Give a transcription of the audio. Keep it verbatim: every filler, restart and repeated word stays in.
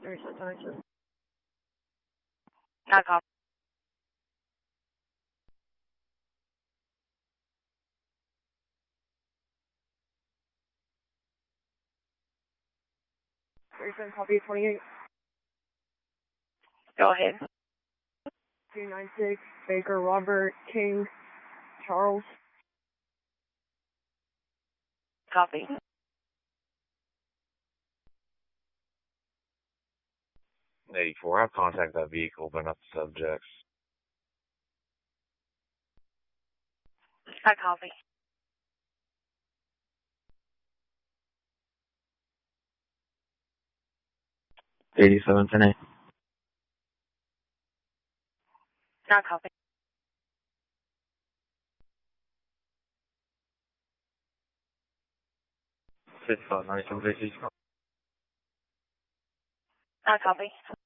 thirty-six, thirty-six. Not copy. thirty-seven, copy twenty-eight. Go ahead. two ninety-six, Baker, Robert, King, Charles. Copy. eighty-four, I'll contact that vehicle, but not the subjects. I copy. eighty-seven, ten eight. Not copy. fifty-five, ninety-seven, fifty. Not copy.